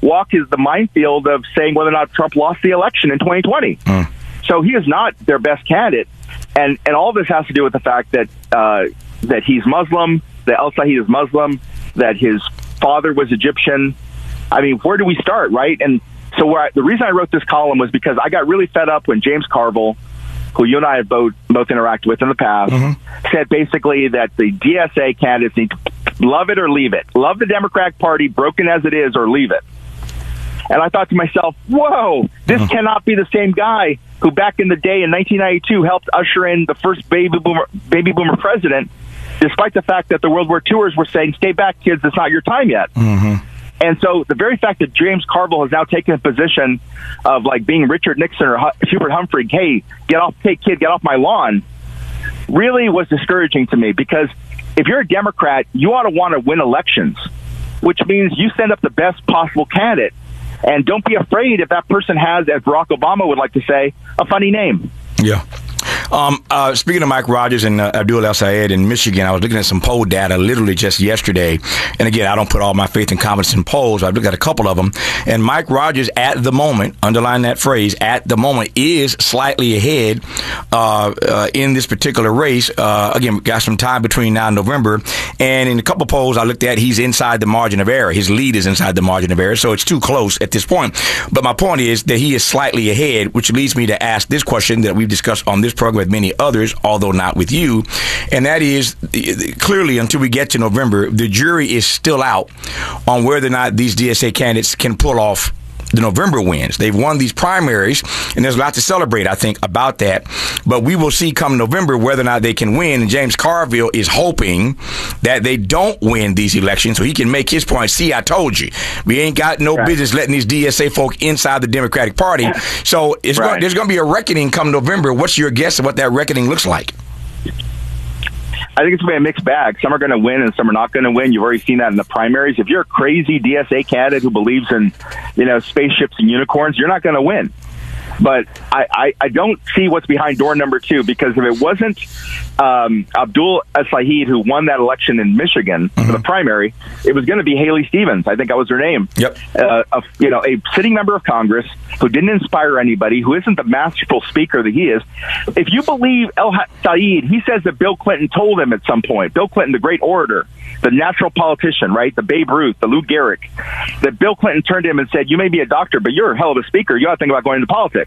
walk the minefield of saying whether or not Trump lost the election in 2020. So he is not their best candidate. And all this has to do with the fact that that he's Muslim, that El-Sayed is Muslim, that his father was Egyptian. I mean, where do we start, right? And so the reason I wrote this column was because I got really fed up when James Carville, who you and I have both interacted with in the past, said basically that the DSA candidates need to love it or leave it. Love the Democratic Party, broken as it is, or leave it. And I thought to myself, whoa, this cannot be the same guy who back in the day in 1992 helped usher in the first baby boomer president, despite the fact that the World War IIers were saying, stay back, kids, it's not your time yet. And so the very fact that James Carville has now taken a position of like being Richard Nixon or Hubert Humphrey, hey, get off my lawn, really was discouraging to me, because if you're a Democrat, you ought to want to win elections, which means you send up the best possible candidate. And don't be afraid if that person has, as Barack Obama would like to say, a funny name. Yeah. Speaking of Mike Rogers and Abdul El-Sayed in Michigan, I was looking at some poll data literally just yesterday. And again, I don't put all my faith and confidence in polls. I've looked at a couple of them. And Mike Rogers, at the moment, underline that phrase, at the moment, is slightly ahead in this particular race. Again, got some time between now and November. And in a couple of polls I looked at, he's inside the margin of error. His lead is inside the margin of error. So it's too close at this point. But my point is that he is slightly ahead, which leads me to ask this question that we've discussed on this program with many others, although not with you, and that is, clearly, until we get to November, the jury is still out on whether or not these DSA candidates can pull off the November wins. They've won these primaries, and there's a lot to celebrate, I think, about that. But we will see come November whether or not they can win. And James Carville is hoping that they don't win these elections so he can make his point. See, I told you. We ain't got no business letting these DSA folk inside the Democratic Party. So there's going to be a reckoning come November. What's your guess of what that reckoning looks like? I think it's going to be a mixed bag. Some are going to win and some are not going to win. You've already seen that in the primaries. If you're a crazy DSA candidate who believes in, spaceships and unicorns, you're not going to win. But I don't see what's behind door number two, because if it wasn't Abdul El-Sayed who won that election in Michigan for the primary, it was going to be Haley Stevens. I think that was her name. Yep. A sitting member of Congress who didn't inspire anybody, who isn't the masterful speaker that he is. If you believe El-Sayed, he says that Bill Clinton told him at some point, Bill Clinton, the great orator, the natural politician, right? The Babe Ruth, the Lou Gehrig, that Bill Clinton turned to him and said, you may be a doctor, but you're a hell of a speaker. You ought to think about going into politics.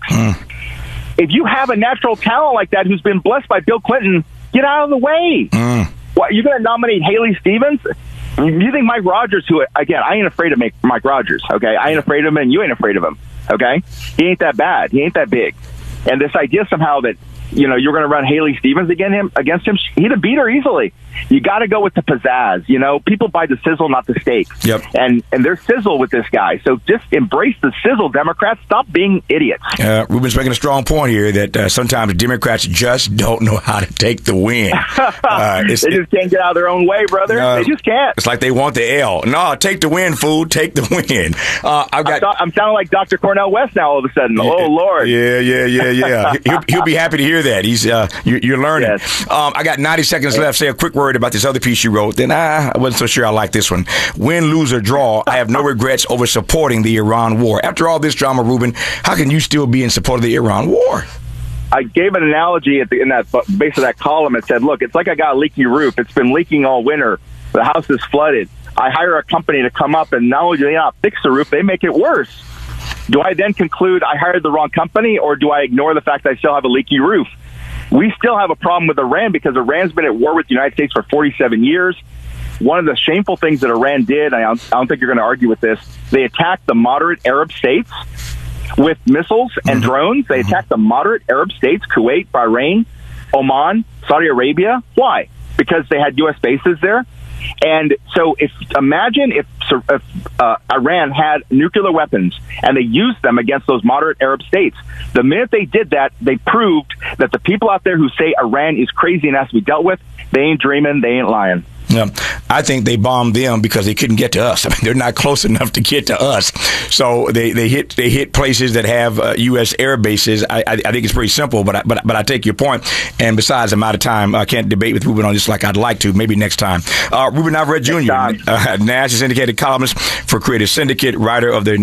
If you have a natural talent like that who's been blessed by Bill Clinton, get out of the way. What, you're going to nominate Haley Stevens? You think Mike Rogers, who, again, I ain't afraid of Mike Rogers, okay? I ain't afraid of him, and you ain't afraid of him, okay? He ain't that bad. He ain't that big. And this idea somehow that, you're going to run Haley Stevens against him, he'd have beat her easily. You got to go with the pizzazz. People buy the sizzle, not the steak. Yep. And there's sizzle with this guy. So just embrace the sizzle, Democrats. Stop being idiots. Ruben's making a strong point here that sometimes Democrats just don't know how to take the win. They just can't get out of their own way, brother. They just can't. It's like they want the L. No, take the win, fool. Take the win. I'm sounding like Dr. Cornel West now all of a sudden. Oh, Lord. Yeah. He'll be happy to hear that. He's you're learning. Yes. I got 90 seconds left. Say a quick word about this other piece you wrote. Then I wasn't so sure I like this one. Win, lose, or draw, I have no regrets over supporting the Iran war. After all this drama, Ruben, how can you still be in support of the Iran war? I gave an analogy in that base of that column. It said, look, it's like I got a leaky roof. It's been leaking all winter. The house is flooded. I hire a company to come up, and not only do they not fix the roof, they make it worse. Do I then conclude I hired the wrong company, or do I ignore the fact that I still have a leaky roof? We still have a problem with Iran because Iran's been at war with the United States for 47 years. One of the shameful things that Iran did, I don't think you're going to argue with this, they attacked the moderate Arab states with missiles and drones. They attacked the moderate Arab states, Kuwait, Bahrain, Oman, Saudi Arabia. Why? Because they had U.S. bases there. And so imagine if Iran had nuclear weapons and they used them against those moderate Arab states. The minute they did that, they proved that the people out there who say Iran is crazy and has to be dealt with, they ain't dreaming, they ain't lying. Yeah, I think they bombed them because they couldn't get to us. I mean, they're not close enough to get to us. So they hit places that have U.S. air bases. I think it's pretty simple, but I take your point. And besides, I'm out of time. I can't debate with Ruben on this like I'd like to. Maybe next time. Ruben Navarrete Jr., National syndicated columnist for Creative Syndicate, writer of the